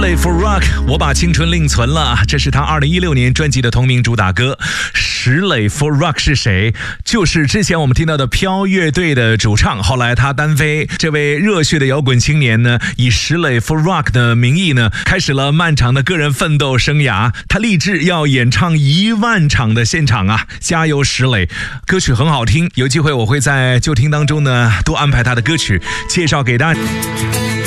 磊 for rock， 我把青春另存了，这是他2016年专辑的同名主打歌。石磊 for rock 是谁？就是之前我们听到的飘乐队的主唱，后来他单飞。这位热血的摇滚青年呢，以石磊 for rock 的名义呢，开始了漫长的个人奋斗生涯。他立志要演唱1万场的现场啊！加油，石磊！歌曲很好听，有机会我会在就听当中呢多安排他的歌曲介绍给大家。